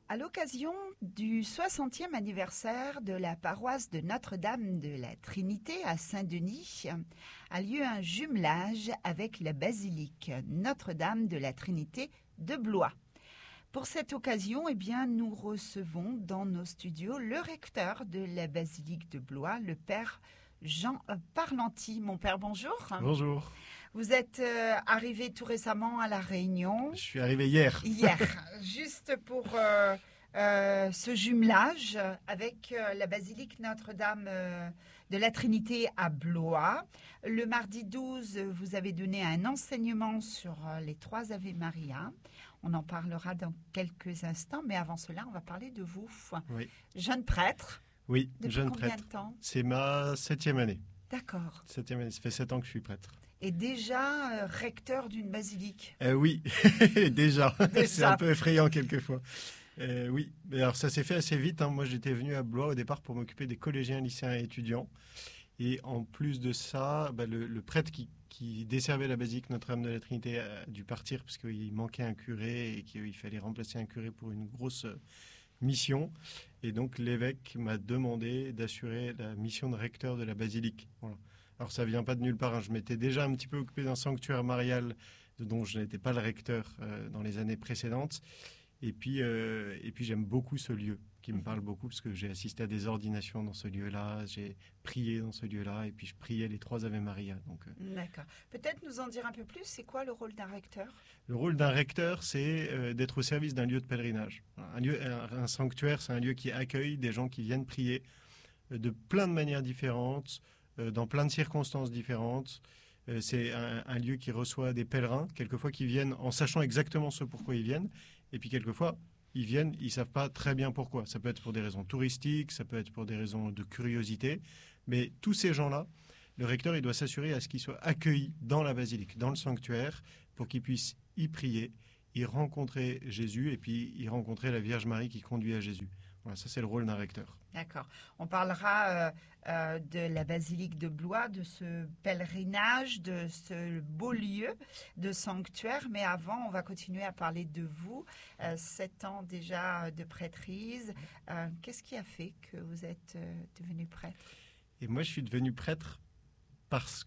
À l'occasion du 60e anniversaire de la paroisse de Notre-Dame de la Trinité à Saint-Denis, a lieu un jumelage avec la basilique Notre-Dame de la Trinité de Blois. Pour cette occasion, nous recevons dans nos studios le recteur de la basilique de Blois, le père Jean Parlanti. Mon père, bonjour. Bonjour. Vous êtes arrivé tout récemment à La Réunion. Je suis arrivé hier. Hier, juste pour ce jumelage avec la basilique Notre-Dame de la Trinité à Blois. Le mardi 12, vous avez donné un enseignement sur les 3 Ave Maria. On en parlera dans quelques instants, mais avant cela, on va parler de vous. Oui. Jeune prêtre. Oui, Depuis jeune combien prêtre. de temps? C'est ma 7e année. D'accord. 7e année, ça fait 7 ans que je suis prêtre. Et déjà recteur d'une basilique. Oui, déjà. C'est un peu effrayant quelquefois. Oui, mais alors ça s'est fait assez vite. Moi, j'étais venu à Blois au départ pour m'occuper des collégiens, lycéens et étudiants. Et en plus de ça, le prêtre qui desservait la basilique Notre-Dame de la Trinité a dû partir parce qu'il manquait un curé et qu'il fallait remplacer un curé pour une grosse mission. Et donc l'évêque m'a demandé d'assurer la mission de recteur de la basilique. Voilà. Alors ça vient pas de nulle part. Je m'étais déjà un petit peu occupé d'un sanctuaire marial dont je n'étais pas le recteur dans les années précédentes. Et puis j'aime beaucoup ce lieu qui me parle beaucoup parce que j'ai assisté à des ordinations dans ce lieu-là, j'ai prié dans ce lieu-là et puis je priais les 3 Ave Maria. D'accord. Peut-être nous en dire un peu plus, c'est quoi le rôle d'un recteur? Le rôle d'un recteur, c'est d'être au service d'un lieu de pèlerinage. Un sanctuaire, c'est un lieu qui accueille des gens qui viennent prier de plein de manières différentes, dans plein de circonstances différentes. C'est un lieu qui reçoit des pèlerins, quelquefois qui viennent en sachant exactement ce pourquoi ils viennent, et puis quelquefois ils viennent, ils ne savent pas très bien pourquoi. Ça peut être pour des raisons touristiques, ça peut être pour des raisons de curiosité, mais tous ces gens-là, le recteur il doit s'assurer à ce qu'ils soient accueillis dans la basilique, dans le sanctuaire, pour qu'ils puissent y prier, y rencontrer Jésus, et puis y rencontrer la Vierge Marie qui conduit à Jésus. Voilà, ça c'est le rôle d'un recteur. D'accord. On parlera de la basilique de Blois, de ce pèlerinage, de ce beau lieu de sanctuaire. Mais avant, on va continuer à parler de vous. 7 ans déjà de prêtrise. Qu'est-ce qui a fait que vous êtes devenu prêtre? Et moi, je suis devenu prêtre parce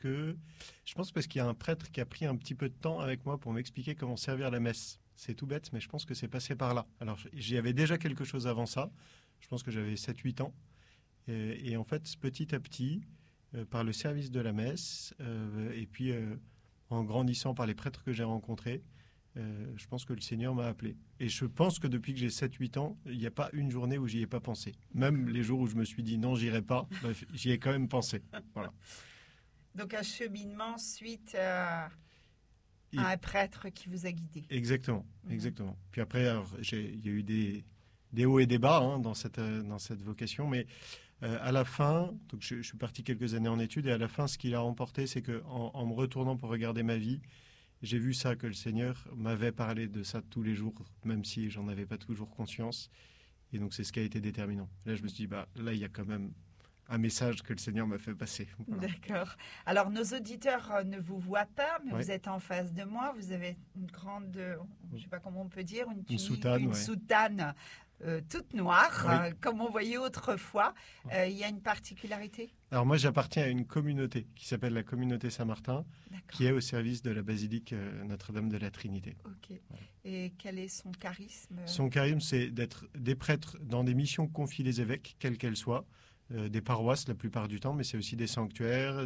qu'il y a un prêtre qui a pris un petit peu de temps avec moi pour m'expliquer comment servir la messe. C'est tout bête, mais je pense que c'est passé par là. Alors, j'y avais déjà quelque chose avant ça. Je pense que j'avais 7-8 ans. Et en fait, petit à petit, par le service de la messe, et puis en grandissant par les prêtres que j'ai rencontrés, je pense que le Seigneur m'a appelé. Et je pense que depuis que j'ai 7-8 ans, il n'y a pas une journée où j'y ai pas pensé. Même les jours où je me suis dit non, j'irai pas, j'y ai quand même pensé. Voilà. Donc un cheminement suite à un prêtre qui vous a guidé. Exactement, exactement. Puis après, il y a eu des hauts et des bas dans cette vocation, mais à la fin, donc je suis parti quelques années en études, et à la fin, ce qu'il a remporté, c'est qu'en me retournant pour regarder ma vie, j'ai vu ça, que le Seigneur m'avait parlé de ça tous les jours, même si j'en avais pas toujours conscience. Et donc c'est ce qui a été déterminant. Là, je me suis dit, là, il y a quand même un message que le Seigneur m'a fait passer. Voilà. D'accord. Alors, nos auditeurs ne vous voient pas, mais Ouais. vous êtes en face de moi. Vous avez une grande, je ne sais pas comment on peut dire, une tunique, soutane, soutane toute noire, Oui. comme on voyait autrefois. Il y a une particularité? Alors moi, j'appartiens à une communauté qui s'appelle la communauté Saint-Martin, qui est au service de la basilique Notre-Dame de la Trinité. Ok. Et quel est son charisme? Son charisme, c'est d'être des prêtres dans des missions que confient les évêques, quelles qu'elles soient, des paroisses la plupart du temps, mais c'est aussi des sanctuaires,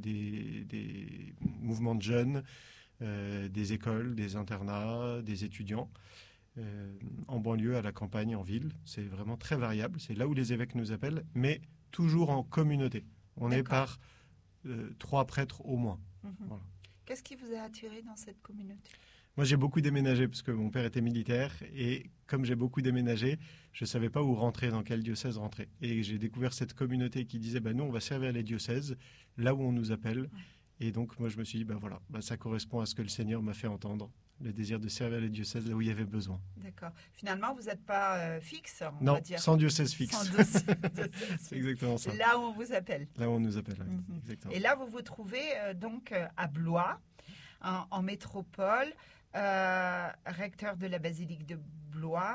des mouvements de jeunes, des écoles, des internats, des étudiants, en banlieue, à la campagne, en ville. C'est vraiment très variable, c'est là où les évêques nous appellent, mais toujours en communauté. On est par 3 prêtres au moins. Voilà. Qu'est-ce qui vous a attiré dans cette communauté? Moi, j'ai beaucoup déménagé parce que mon père était militaire, et comme j'ai beaucoup déménagé, je ne savais pas où rentrer, dans quel diocèse rentrer. Et j'ai découvert cette communauté qui disait nous, on va servir les diocèses là où on nous appelle. Ouais. Et donc, moi, je me suis dit, ça correspond à ce que le Seigneur m'a fait entendre, le désir de servir les diocèses là où il y avait besoin. D'accord. Finalement, vous n'êtes pas fixe, on va dire. Sans diocèse fixe. Sans diocèse C'est exactement ça. Là où on vous appelle. Là où on nous appelle, oui. Exactement. Et là, vous vous trouvez donc à Blois, en métropole, recteur de la basilique de Blois.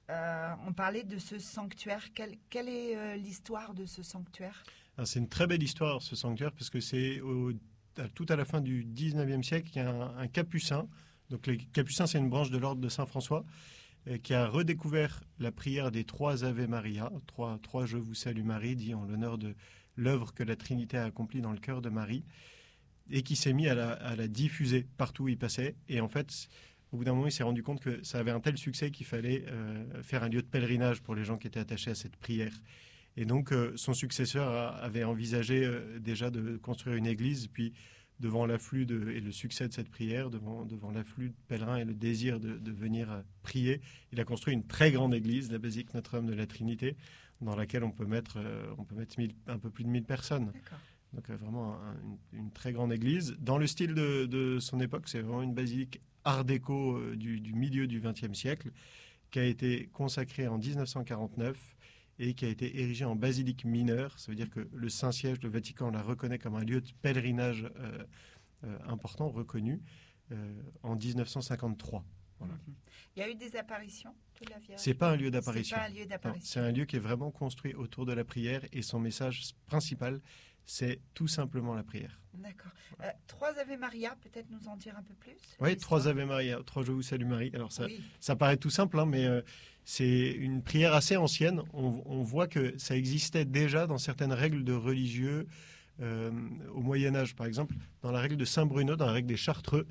On parlait de ce sanctuaire. Quelle est l'histoire de ce sanctuaire? Alors, c'est une très belle histoire, ce sanctuaire, parce que c'est tout à la fin du 19e siècle, il y a un capucin. Donc les capucins, c'est une branche de l'ordre de Saint-François, qui a redécouvert la prière des 3 Ave Maria, 3 Je vous salue Marie, dit en l'honneur de l'œuvre que la Trinité a accomplie dans le cœur de Marie, et qui s'est mis à la diffuser partout où il passait. Et en fait, au bout d'un moment, il s'est rendu compte que ça avait un tel succès qu'il fallait faire un lieu de pèlerinage pour les gens qui étaient attachés à cette prière. Et donc, son successeur avait envisagé déjà de construire une église, puis devant l'afflux et le succès de cette prière, devant l'afflux de pèlerins et le désir de venir prier, il a construit une très grande église, la basilique Notre-Dame de la Trinité, dans laquelle on peut mettre un peu plus de 1000 personnes. D'accord. Donc vraiment une très grande église. Dans le style de son époque, c'est vraiment une basilique art déco du milieu du XXe siècle, qui a été consacrée en 1949 et qui a été érigée en basilique mineure. Ça veut dire que le Saint-Siège, le Vatican, la reconnaît comme un lieu de pèlerinage important, reconnu, en 1953. Voilà. Il y a eu des apparitions de la Vierge? C'est pas un lieu d'apparition. C'est pas un lieu d'apparition. C'est un lieu qui est vraiment construit autour de la prière, et son message principal, c'est tout simplement la prière. D'accord. 3 Ave Maria, peut-être nous en dire un peu plus? Oui, 3 Ave Maria, 3 Je vous salue Marie. Alors Oui. ça paraît tout simple, hein, mais c'est une prière assez ancienne. On voit que ça existait déjà dans certaines règles de religieux au Moyen-Âge. Par exemple, dans la règle de Saint-Bruno, dans la règle des Chartreux,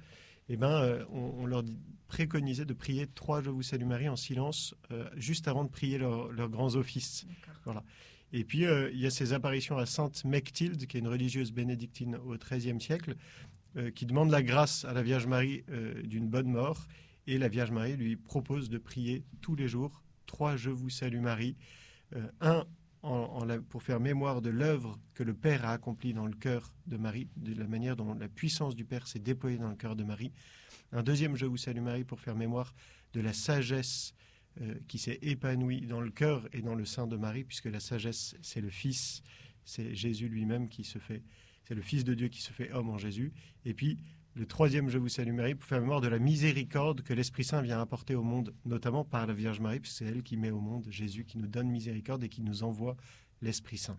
on leur préconisait de prier 3 Je vous salue Marie en silence juste avant de prier leurs grands offices. Voilà. Et puis, il y a ces apparitions à Sainte Mechtilde, qui est une religieuse bénédictine au XIIIe siècle, qui demande la grâce à la Vierge Marie d'une bonne mort. Et la Vierge Marie lui propose de prier tous les jours 3 Je vous salue Marie. Pour faire mémoire de l'œuvre que le Père a accomplie dans le cœur de Marie, de la manière dont la puissance du Père s'est déployée dans le cœur de Marie. Un deuxième Je vous salue Marie pour faire mémoire de la sagesse qui s'est épanouie dans le cœur et dans le sein de Marie, puisque la sagesse, c'est le Fils, c'est Jésus lui-même c'est le Fils de Dieu qui se fait homme en Jésus. Et puis, le troisième Je vous salue Marie pour faire mémoire de la miséricorde que l'Esprit Saint vient apporter au monde, notamment par la Vierge Marie, puisque c'est elle qui met au monde Jésus, qui nous donne miséricorde et qui nous envoie l'Esprit Saint.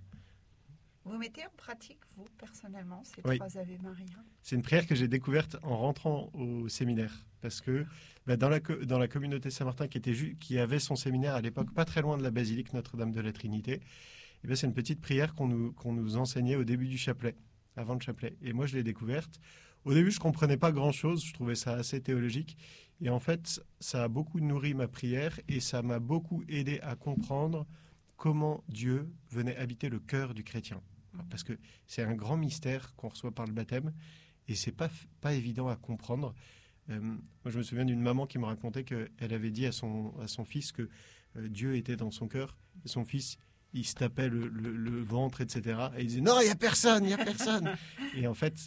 Vous mettez en pratique, vous, personnellement, ces 3 Ave Maria? C'est une prière que j'ai découverte en rentrant au séminaire, parce que dans la communauté Saint-Martin qui avait son séminaire à l'époque pas très loin de la basilique Notre-Dame de la Trinité, c'est une petite prière qu'on nous enseignait au début du chapelet, avant le chapelet. Et moi, je l'ai découverte. Au début, je ne comprenais pas grand-chose, je trouvais ça assez théologique. Et en fait, ça a beaucoup nourri ma prière et ça m'a beaucoup aidé à comprendre comment Dieu venait habiter le cœur du chrétien. Parce que c'est un grand mystère qu'on reçoit par le baptême et c'est pas évident à comprendre. Moi, je me souviens d'une maman qui me racontait qu'elle avait dit à son fils que Dieu était dans son cœur. Et son fils, il se tapait le ventre, etc. Et il disait « Non, il n'y a personne, il n'y a personne !» Et en fait,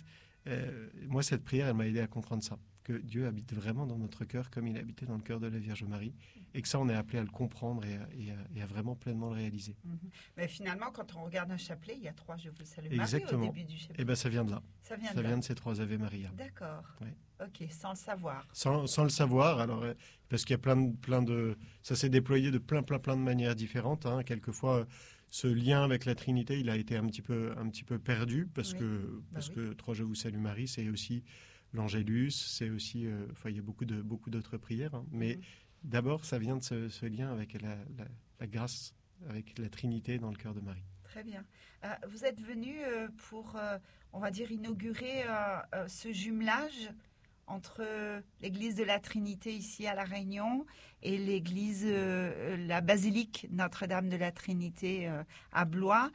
moi, cette prière, elle m'a aidé à comprendre ça, que Dieu habite vraiment dans notre cœur comme il habitait dans le cœur de la Vierge Marie, et que ça, on est appelé à le comprendre et à vraiment pleinement le réaliser. Mais finalement, quand on regarde un chapelet, il y a 3 Je vous salue Exactement. Marie au début du chapelet. Et ça vient de là. Ça vient de ces 3 Ave Maria. D'accord. Ouais. Ok, sans le savoir. Sans le savoir, alors, parce qu'il y a plein de... Ça s'est déployé de plein de manières différentes. Hein. Quelquefois, ce lien avec la Trinité, il a été un petit peu perdu, parce que 3 Je vous salue Marie, c'est aussi l'Angélus, c'est aussi... il y a beaucoup d'autres prières. Hein. Mais d'abord, ça vient de ce lien avec la grâce, avec la Trinité dans le cœur de Marie. Très bien. Vous êtes venu pour, on va dire, inaugurer ce jumelage entre l'église de la Trinité ici à La Réunion et l'église, la basilique Notre-Dame de la Trinité à Blois.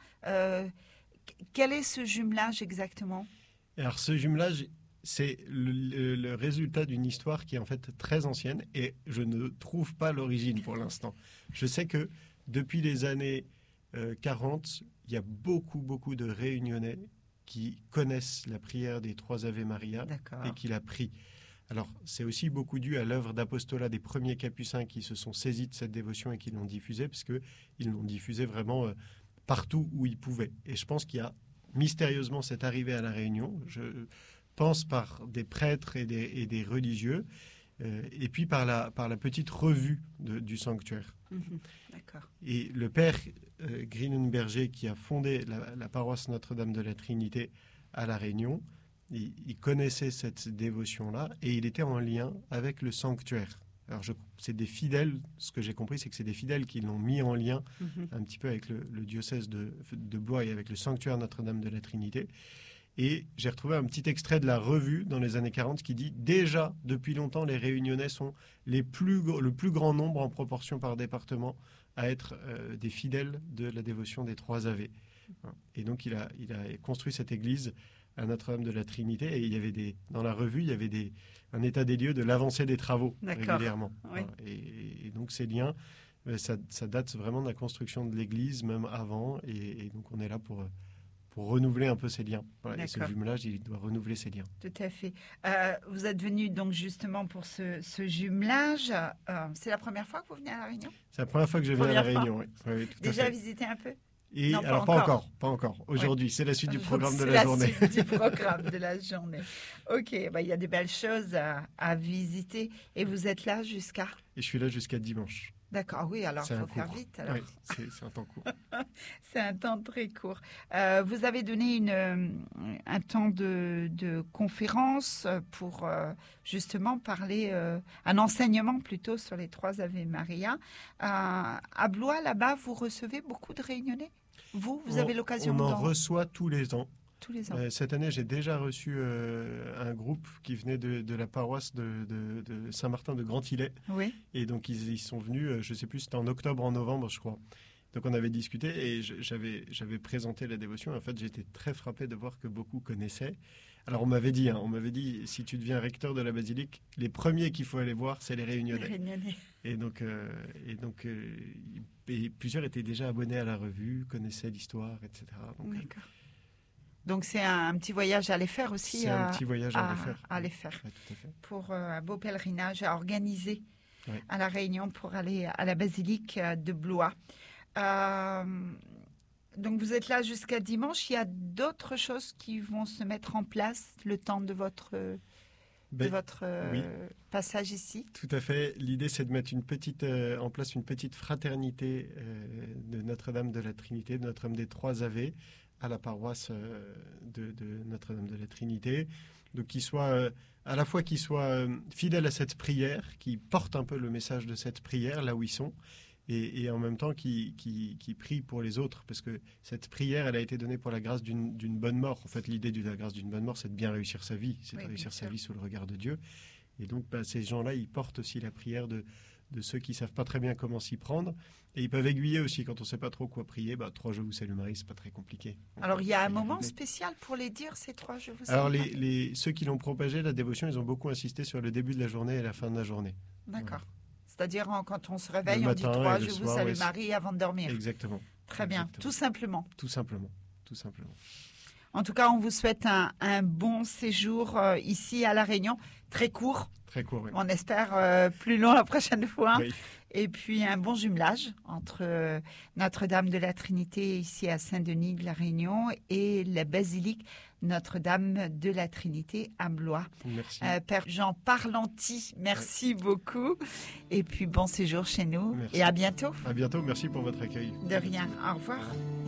Quel est ce jumelage exactement? Alors, ce jumelage, c'est le résultat d'une histoire qui est en fait très ancienne et je ne trouve pas l'origine pour l'instant. Je sais que depuis les années 40, il y a beaucoup de Réunionnais qui connaissent la prière des 3 Ave Maria. D'accord. Et qui la prient. Alors, c'est aussi beaucoup dû à l'œuvre d'apostolat des premiers capucins qui se sont saisis de cette dévotion et qui l'ont diffusée, parce qu'ils l'ont diffusée vraiment partout où ils pouvaient. Et je pense qu'il y a mystérieusement cette arrivée à La Réunion, je pense par des prêtres et des religieux, et puis par la petite revue du sanctuaire. D'accord. Et le père Grinenberger, qui a fondé la paroisse Notre-Dame de la Trinité à La Réunion, il connaissait cette dévotion-là et il était en lien avec le sanctuaire. Alors, c'est des fidèles, ce que j'ai compris, c'est que c'est des fidèles qui l'ont mis en lien un petit peu avec le diocèse de Blois et avec le sanctuaire Notre-Dame de la Trinité. Et j'ai retrouvé un petit extrait de la revue dans les années 40 qui dit « Déjà, depuis longtemps, les Réunionnais sont le plus grand nombre en proportion par département à être des fidèles de la dévotion des 3 Ave. » Et donc, il a construit cette église à Notre-Dame de la Trinité et il y avait dans la revue, il y avait un état des lieux de l'avancée des travaux régulièrement. Oui. Et donc, ces liens, ça date vraiment de la construction de l'église, même avant. Et donc, on est là pour renouveler un peu ces liens. Voilà, et ce jumelage, il doit renouveler ces liens. Tout à fait. Vous êtes venu donc justement pour ce jumelage. C'est la première fois que vous venez à La Réunion ? C'est la première fois que je viens à La Réunion, oui. Oui, tout déjà à fait. visité un peu ? Et non, alors pas encore. Aujourd'hui, oui. C'est la suite du programme de la journée. C'est la suite du programme de la journée. Ok, il y a des belles choses à visiter. Et vous êtes là jusqu'à ? Et je suis là jusqu'à dimanche. D'accord, oui, alors il faut faire vite. Alors. Oui, c'est un temps court. C'est un temps très court. Vous avez donné un temps de conférence pour justement parler, un enseignement plutôt sur les 3 Ave Maria. À Blois, là-bas, vous recevez beaucoup de Réunionnais ? Vous avez l'occasion On en reçoit tous les ans. Tous les ans. Cette année, j'ai déjà reçu un groupe qui venait de la paroisse de Saint-Martin de Grand-Îlet. Oui. Et donc, ils sont venus, je ne sais plus, c'était en octobre, en novembre, je crois. Donc, on avait discuté et j'avais présenté la dévotion. En fait, j'étais très frappé de voir que beaucoup connaissaient. Alors, on m'avait dit, si tu deviens recteur de la basilique, les premiers qu'il faut aller voir, c'est les Réunionnais. Les Réunionnais. Et donc, plusieurs étaient déjà abonnés à la revue, connaissaient l'histoire, etc. D'accord. Donc, c'est un petit voyage à aller faire aussi. C'est un petit voyage à aller faire. Ouais, tout à fait. Pour un beau pèlerinage à organiser à La Réunion pour aller à la basilique de Blois. Donc, vous êtes là jusqu'à dimanche. Il y a d'autres choses qui vont se mettre en place le temps de votre passage ici. Tout à fait. L'idée, c'est de mettre en place une petite fraternité de Notre-Dame de la Trinité, de Notre-Dame des 3 Ave, à la paroisse de Notre-Dame de la Trinité. Donc, qu'il soit fidèle à cette prière, qui porte un peu le message de cette prière là où ils sont, et en même temps qui prie pour les autres, parce que cette prière, elle a été donnée pour la grâce d'une bonne mort. En fait, l'idée de la grâce d'une bonne mort, c'est de bien réussir sa vie, c'est de réussir sa vie sous le regard de Dieu. Et donc, ces gens-là, ils portent aussi la prière de ceux qui ne savent pas très bien comment s'y prendre. Et ils peuvent aiguiller aussi quand on ne sait pas trop quoi prier. 3 Je vous salue Marie, c'est pas très compliqué. Alors, il y a un moment spécial pour les dire, ces 3 Je vous salue. Alors, ceux qui l'ont propagé, la dévotion, ils ont beaucoup insisté sur le début de la journée et la fin de la journée. D'accord. Voilà. C'est-à-dire, quand on se réveille, on dit 3 Je vous salue Marie avant de dormir. Exactement. Très bien. Tout simplement. Tout simplement. En tout cas, on vous souhaite un bon séjour ici à La Réunion. Très court. Très court, oui. On espère plus long la prochaine fois. Oui. Et puis un bon jumelage entre Notre-Dame de la Trinité ici à Saint-Denis de La Réunion et la basilique Notre-Dame de la Trinité à Blois. Merci. Père Jean Parlanti, merci beaucoup. Et puis bon séjour chez nous. Merci. Et à bientôt. À bientôt, merci pour votre accueil. De rien, au revoir.